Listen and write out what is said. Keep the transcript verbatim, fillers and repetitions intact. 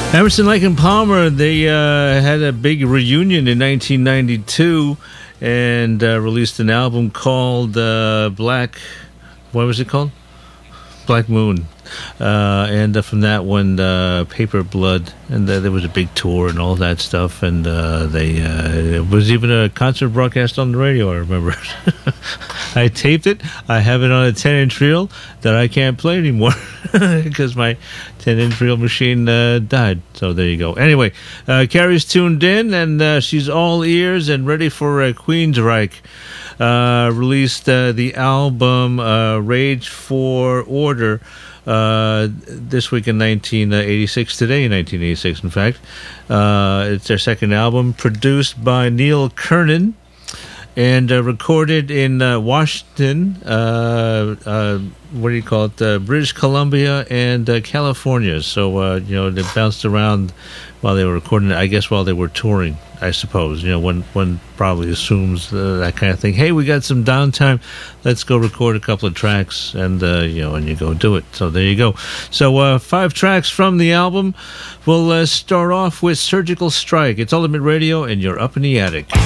Emerson, Lake and Palmer, they uh, had a big reunion in nineteen ninety-two and uh, released an album called uh, Black, what was it called? Black Moon. Uh, and uh, from that one, uh, Paper Blood, and uh, there was a big tour and all that stuff, and uh, they uh, it was even a concert broadcast on the radio, I remember. I taped it. I have it on a ten-inch reel that I can't play anymore because my ten-inch reel machine uh, died. So there you go. Anyway, uh, Carrie's tuned in, and uh, she's all ears and ready for uh, Queensryche. Uh, released uh, the album uh, Rage for Order uh, this week in nineteen eighty-six, today in nineteen eighty-six, in fact. Uh, it's their second album, produced by Neil Kernon, and uh, recorded in uh, Washington, uh, uh, what do you call it, uh, British Columbia and uh, California. So, uh, you know, they bounced around while they were recording it, I guess while they were touring, I suppose. You know, one, one probably assumes uh, that kind of thing. Hey, we got some downtime. Let's go record a couple of tracks, and, uh, you know, and you go do it. So there you go. So uh, five tracks from the album. We'll uh, start off with Surgical Strike. It's Ultimate Radio, and you're up in the attic.